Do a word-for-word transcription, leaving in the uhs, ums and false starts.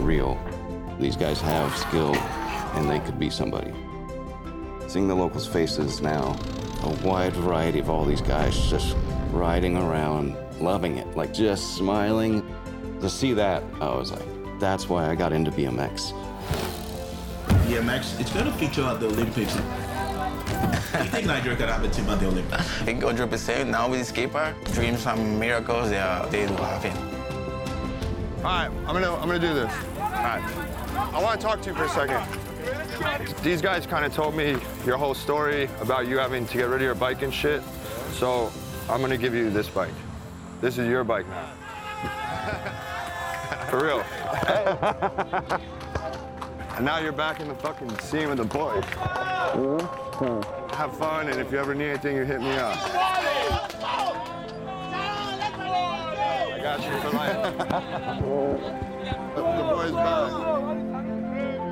real. These guys have skill, and they could be somebody. Seeing the locals' faces now, a wide variety of all these guys just riding around, loving it, like just smiling. To see that, I was like, that's why I got into B M X. B M X, it's going to feature at the Olympics. Do you think Nigeria could have a team at the Olympics? I think one hundred percent now with this skipper, dreams and miracles, they, are, they do happen. All right, I'm gonna, I'm gonna do this. All right, I want to talk to you for a second. These guys kind of told me your whole story about you having to get rid of your bike and shit. So I'm gonna give you this bike. This is your bike now. For real. And now you're back in the fucking scene with the boys. Mm-hmm. Have fun, and if you ever need anything, you hit me up. I got you for life.